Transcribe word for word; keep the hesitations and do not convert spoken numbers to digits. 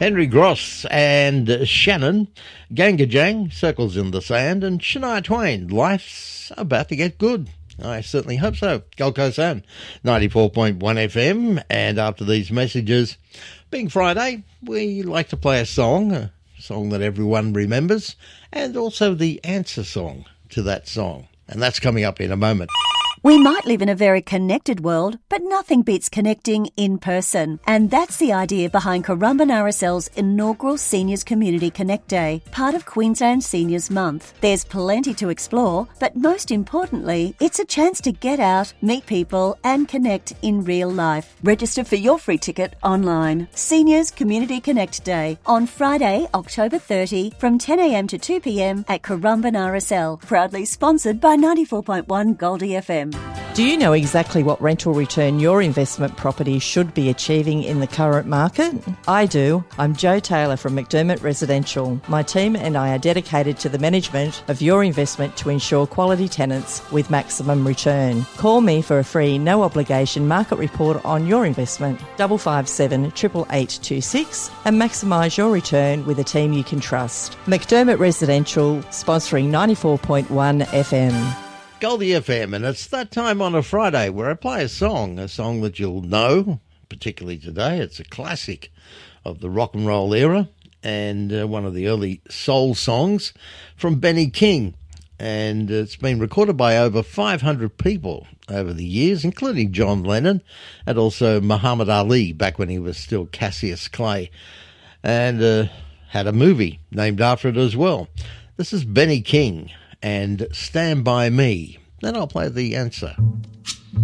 Henry Gross and Shannon, Gangajang, Circles in the Sand, and Shania Twain, Life's About to Get Good. I certainly hope so. Gold Coast Zone, ninety-four point one F M, and after these messages, being Friday, we like to play a song, a song that everyone remembers, and also the answer song to that song. And that's coming up in a moment. We might live in a very connected world, but nothing beats connecting in person. And that's the idea behind Currumbin R S L's inaugural Seniors Community Connect Day, part of Queensland Seniors Month. There's plenty to explore, but most importantly, it's a chance to get out, meet people, and connect in real life. Register for your free ticket online. Seniors Community Connect Day on Friday, October thirtieth from ten a m to two p m at Currumbin R S L. Proudly sponsored by ninety-four point one Goldie F M. Do you know exactly what rental return your investment property should be achieving in the current market? I do. I'm Jo Taylor from McDermott Residential. My team and I are dedicated to the management of your investment to ensure quality tenants with maximum return. Call me for a free, no obligation market report on your investment, five five seven, eight eight eight two six, and maximise your return with a team you can trust. McDermott Residential, sponsoring ninety-four point one F M. Goldie F M, and it's that time on a Friday where I play a song, a song that you'll know, particularly today. It's a classic of the rock and roll era and uh, one of the early soul songs from Benny King. And it's been recorded by over five hundred people over the years, including John Lennon and also Muhammad Ali back when he was still Cassius Clay, and uh, had a movie named after it as well. This is Benny King and Stand By Me. Then I'll play the answer.